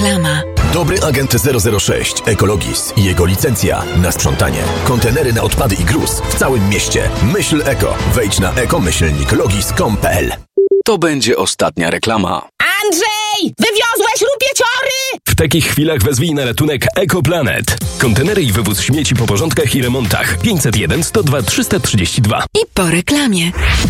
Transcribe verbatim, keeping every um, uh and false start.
Reklama. Dobry agent zero zero sześć Ekologis i jego licencja na sprzątanie. Kontenery na odpady i gruz w całym mieście. Myśl eko. Wejdź na ekomyślnik logis kropka com kropka pe el. To będzie ostatnia reklama. Andrzej! Wywiozłeś rupieciory! W takich chwilach wezwij na ratunek EcoPlanet. Kontenery i wywóz śmieci po porządkach i remontach. pięćset jeden sto dwa trzysta trzydzieści dwa. I po reklamie.